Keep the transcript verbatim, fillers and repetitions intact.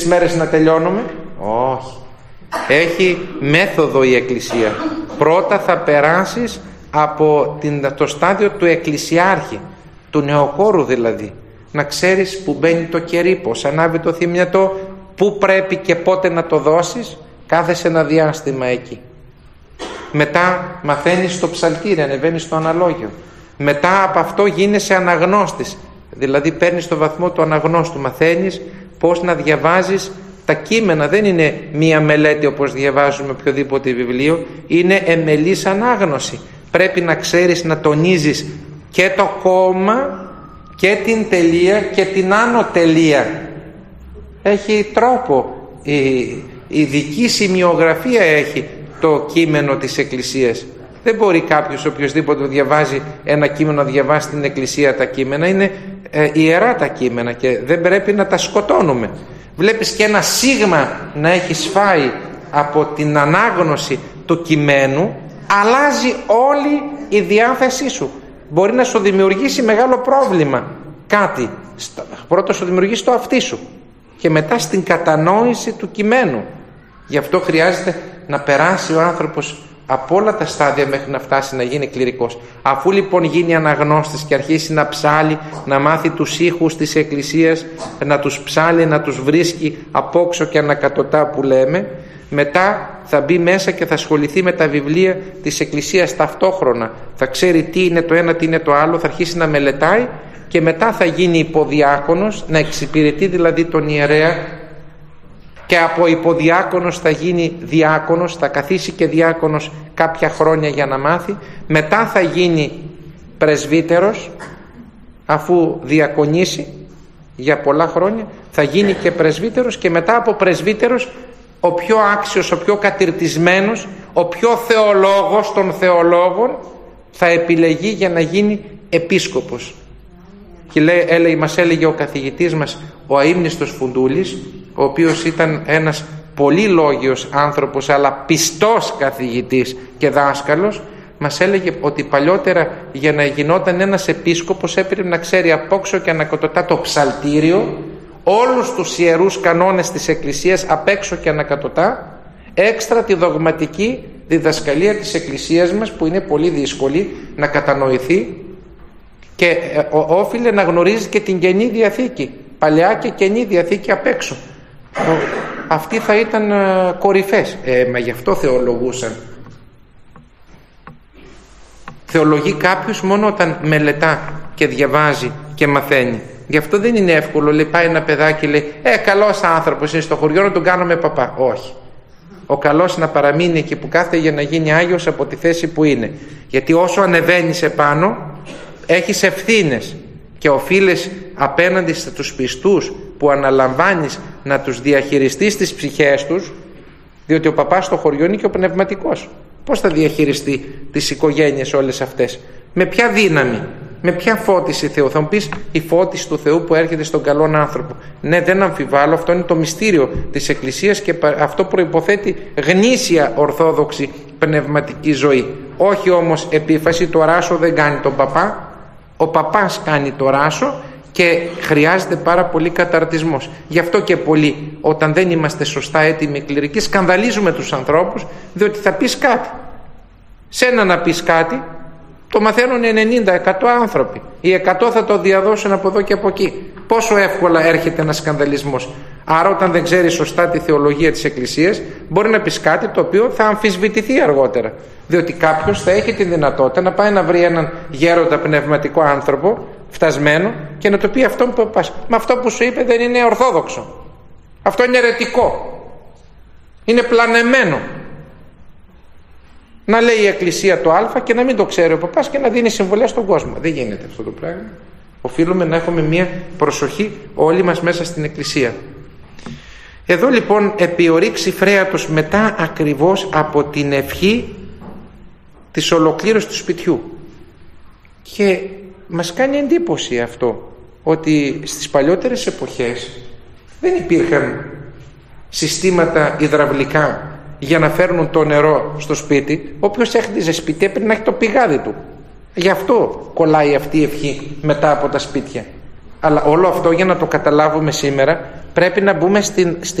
μέρες να τελειώνουμε? Όχι. Έχει μέθοδο η Εκκλησία. Πρώτα θα περάσεις από την, το στάδιο του εκκλησιάρχη, του νεοχώρου δηλαδή. Να ξέρεις που μπαίνει το κερί, πώς ανάβει το θυμιατό, πού πρέπει και πότε να το δώσεις. Κάθεσαι ένα διάστημα εκεί. Μετά μαθαίνεις το ψαλτήρι, ανεβαίνεις στο αναλόγιο. Μετά από αυτό γίνεσαι αναγνώστης. Δηλαδή παίρνεις το βαθμό του αναγνώστου, μαθαίνεις πώς να διαβάζεις τα κείμενα. Δεν είναι μία μελέτη όπως διαβάζουμε οποιοδήποτε βιβλίο, είναι εμελής ανάγνωση. Πρέπει να ξέρεις να τονίζεις και το κόμμα και την τελεία και την άνω τελεία. Έχει τρόπο, η ειδική σημειογραφία έχει το κείμενο της Εκκλησίας. Δεν μπορεί κάποιος οποιοσδήποτε διαβάζει ένα κείμενο να διαβάσει στην Εκκλησία τα κείμενα. Είναι ε, ιερά τα κείμενα και δεν πρέπει να τα σκοτώνουμε. Βλέπεις και ένα σίγμα να έχεις φάει από την ανάγνωση του κειμένου, αλλάζει όλη η διάθεσή σου. Μπορεί να σου δημιουργήσει μεγάλο πρόβλημα κάτι. Πρώτα σου δημιουργήσει το αυτί σου και μετά στην κατανόηση του κειμένου. Γι' αυτό χρειάζεται να περάσει ο άνθρωπος από όλα τα στάδια μέχρι να φτάσει να γίνει κληρικός. Αφού λοιπόν γίνει αναγνώστης και αρχίσει να ψάλει, να μάθει τους ήχους της Εκκλησίας, να τους ψάλει, να τους βρίσκει απόξω και ανακατοτά που λέμε, μετά θα μπει μέσα και θα ασχοληθεί με τα βιβλία της Εκκλησίας ταυτόχρονα. Θα ξέρει τι είναι το ένα, τι είναι το άλλο, θα αρχίσει να μελετάει και μετά θα γίνει υποδιάκονος, να εξυπηρετεί δηλαδή τον ιερέα, και από υποδιάκονος θα γίνει διάκονος, θα καθίσει και διάκονος κάποια χρόνια για να μάθει. Μετά θα γίνει πρεσβύτερος, αφού διακονήσει για πολλά χρόνια, θα γίνει και πρεσβύτερος και μετά από πρεσβύτερος ο πιο άξιος, ο πιο κατηρτισμένος, ο πιο θεολόγος των θεολόγων θα επιλεγεί για να γίνει επίσκοπος. Και λέει, έλεγε, μας έλεγε ο καθηγητής μας, ο αείμνηστος Φουντούλης, ο οποίος ήταν ένας πολύ λόγιος άνθρωπος αλλά πιστός καθηγητής και δάσκαλος, μας έλεγε ότι παλιότερα για να γινόταν ένας επίσκοπος έπρεπε να ξέρει απόξω και ανακατοτά το ψαλτήριο, όλους τους ιερούς κανόνες της Εκκλησίας απ' έξω και ανακατοτά, έξτρα τη δογματική διδασκαλία της Εκκλησίας μας που είναι πολύ δύσκολη να κατανοηθεί και όφιλε να γνωρίζει και την Καινή Διαθήκη, Παλαιά και Καινή Διαθήκη απ' έξω. Αυτοί θα ήταν uh, κορυφές. Ε, μα γι' αυτό θεολογούσαν. Θεολογεί κάποιος μόνο όταν μελετά και διαβάζει και μαθαίνει. Γι' αυτό δεν είναι εύκολο. Λέει, πάει ένα παιδάκι, λέει, ε, καλός άνθρωπος είναι στο χωριό, να τον κάνουμε παπά. Όχι. Ο καλός να παραμείνει εκεί που κάθεται για να γίνει Άγιος από τη θέση που είναι. Γιατί όσο ανεβαίνεις επάνω, έχεις ευθύνες και οφείλες απέναντι στους πιστούς που αναλαμβάνεις να τους διαχειριστείς τις ψυχές τους, διότι ο παπάς στο χωριό είναι και ο πνευματικός. Πώς θα διαχειριστεί τις οικογένειες όλες αυτές? Με ποια δύναμη, με ποια φώτιση Θεού? Θα μου πεις, η φώτιση του Θεού που έρχεται στον καλόν άνθρωπο. Ναι, δεν αμφιβάλλω, αυτό είναι το μυστήριο της Εκκλησίας και αυτό προϋποθέτει γνήσια ορθόδοξη πνευματική ζωή. Όχι όμως επίφαση, το ράσο δεν κάνει τον παπά. Ο παπάς κάνει το ράσο και χρειάζεται πάρα πολύ καταρτισμός. Γι' αυτό και πολλοί, όταν δεν είμαστε σωστά έτοιμοι κληρικοί, σκανδαλίζουμε τους ανθρώπους, διότι θα πεις κάτι. Σένα να πεις κάτι, το μαθαίνουν ενενήντα εκατό άνθρωποι. Οι εκατό θα το διαδώσουν από εδώ και από εκεί. Πόσο εύκολα έρχεται ένας σκανδαλισμός. Άρα όταν δεν ξέρεις σωστά τη θεολογία της Εκκλησίας, μπορεί να πεις κάτι το οποίο θα αμφισβητηθεί αργότερα. Διότι κάποιος θα έχει τη δυνατότητα να πάει να βρει έναν γέροντα πνευματικό άνθρωπο, φτασμένο, και να το πει αυτό που πας. Μα αυτό που σου είπε δεν είναι ορθόδοξο. Αυτό είναι αιρετικό. Είναι πλανεμένο. Να λέει η Εκκλησία το α και να μην το ξέρει ο παπάς και να δίνει συμβουλές στον κόσμο. Δεν γίνεται αυτό το πράγμα. Οφείλουμε να έχουμε μια προσοχή όλοι μας μέσα στην Εκκλησία. Εδώ λοιπόν επιορίξει φρέατος μετά ακριβώς από την ευχή της ολοκλήρωσης του σπιτιού. Και μας κάνει εντύπωση αυτό, ότι στις παλιότερες εποχές δεν υπήρχαν συστήματα υδραυλικά για να φέρνουν το νερό στο σπίτι. Όποιος έχτιζε σπίτι έπρεπε να έχει το πηγάδι του. Γι' αυτό κολλάει αυτή η ευχή μετά από τα σπίτια. Αλλά όλο αυτό, για να το καταλάβουμε σήμερα, πρέπει να μπούμε στην,